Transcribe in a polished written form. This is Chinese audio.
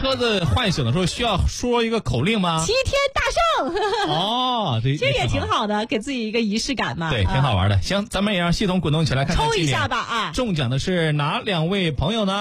车子唤醒的时候需要说一个口令吗？ 齐天大圣。 哦，这其实也挺好的，给自己一个仪式感嘛。 对，挺好玩的。行，咱们也让系统滚动起来，看看抽一下吧啊！ 中奖的是哪2位朋友呢？